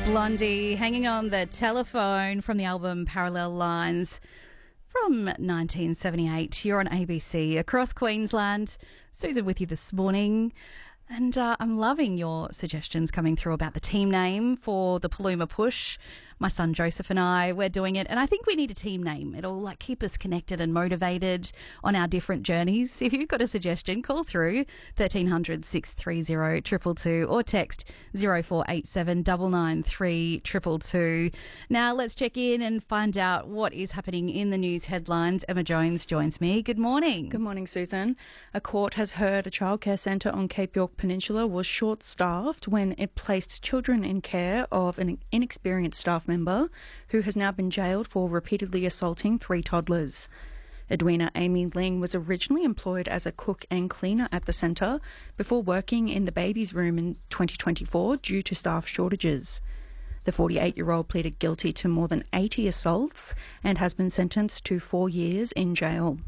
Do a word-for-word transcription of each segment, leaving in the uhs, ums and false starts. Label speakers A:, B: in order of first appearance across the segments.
A: Blondie hanging on the telephone from the album Parallel Lines from nineteen seventy-eight. You're on A B C across Queensland. Susan with you this morning. And uh, I'm loving your suggestions coming through about the team name for the Paluma Push. My son Joseph and I, we're doing it. And I think we need a team name. It'll like keep us connected and motivated on our different journeys. If you've got a suggestion, call through thirteen hundred, six three zero, two two two or text zero four eight seven, nine nine three, two two two. Now let's check in and find out what is happening in the news headlines. Emma Jones joins me. Good morning.
B: Good morning, Susan. A court has heard a childcare centre on Cape York Peninsula was short-staffed when it placed children in care of an inexperienced staff member who has now been jailed for repeatedly assaulting three toddlers. Edwina Amy Ling was originally employed as a cook and cleaner at the centre before working in the baby's room in twenty twenty-four due to staff shortages. The forty-eight-year-old pleaded guilty to more than eighty assaults and has been sentenced to four years in jail.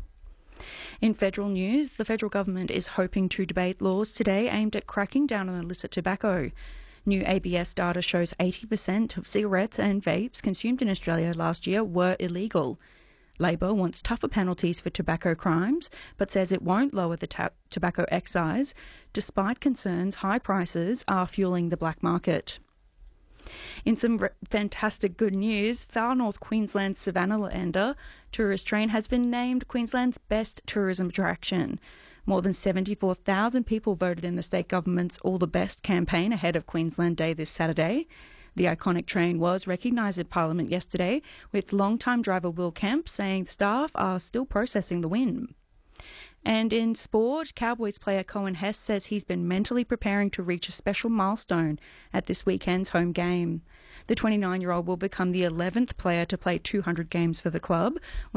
B: In federal news, the federal government is hoping to debate laws today aimed at cracking down on illicit tobacco. New A B S data shows eighty percent of cigarettes and vapes consumed in Australia last year were illegal. Labor wants tougher penalties for tobacco crimes, but says it won't lower the tab- tobacco excise, despite concerns high prices are fueling the black market. In some re- fantastic good news, Far North Queensland's Savannah-Lander tourist train has been named Queensland's best tourism attraction. More than seventy-four thousand people voted in the state government's All the Best campaign ahead of Queensland Day this Saturday. The iconic train was recognised at Parliament yesterday, with long-time driver Will Kemp saying the staff are still processing the win. And in sport, Cowboys player Cohen Hess says he's been mentally preparing to reach a special milestone at this weekend's home game. The twenty-nine-year-old will become the eleventh player to play two hundred games for the club